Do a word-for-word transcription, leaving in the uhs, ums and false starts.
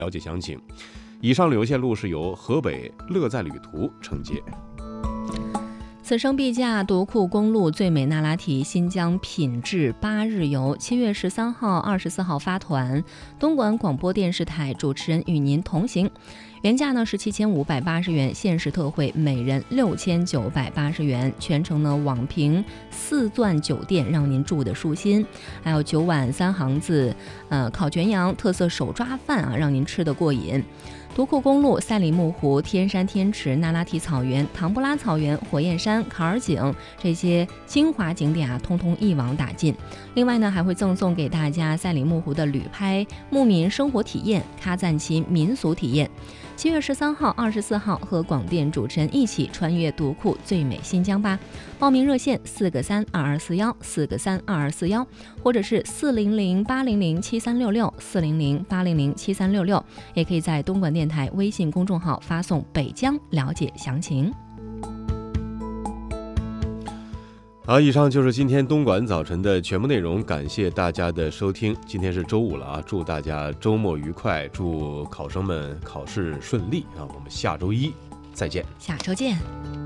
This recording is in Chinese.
了解详情。以上旅游线路是由河北乐在旅途承接。 此生必驾独库公路最美那拉提新疆品质八日游，七月十三号、二十四号发团，东莞广播电视台主持人与您同行。原价呢是七千五百八十元，限时特惠每人六千九百八十元，全程呢网评四钻酒店，让您住的舒心，还有九碗三行子，呃烤全羊特色手抓饭啊，让您吃得过瘾。独库公路、赛里木湖、天山天池、那拉提草原、唐布拉草原、火焰山、坎儿井这些精华景点啊，通通一网打尽。另外呢，还会赠送给大家赛里木湖的旅拍、牧民生活体验、喀赞其民俗体验。七月十三号、二十四号和广电主持人一起穿越独库最美新疆吧！报名热线四个三二二四幺四个三二二四幺，或者是四零零八零零七三六六四零零八零零七三六六，也可以在东莞电台微信公众号发送“北疆”了解详情。 好，以上就是今天东莞早晨的全部内容，感谢大家的收听。今天是周五了啊，祝大家周末愉快，祝考生们考试顺利啊！我们下周一再见， 下周见。